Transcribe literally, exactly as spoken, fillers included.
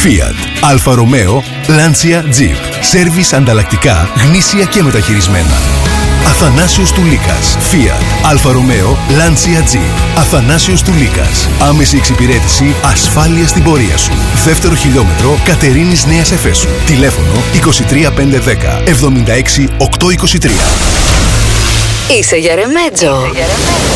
Fiat, Αλφα Ρωμαίο, Lancia Jeep. Σέρβις ανταλλακτικά, γνήσια και μεταχειρισμένα. Αθανάσιος Τουλίκας. Fiat, Αλφα Ρωμαίο, Lancia Jeep. Αθανάσιος Τουλίκας. Άμεση εξυπηρέτηση, ασφάλεια στην πορεία σου. Δεύτερο χιλιόμετρο, Κατερίνης Νέας Εφέσου. Τηλέφωνο είκοσι τρία πεντακόσια δέκα εβδομήντα έξι οκτακόσια είκοσι τρία. Είσαι για ρεμέτζο.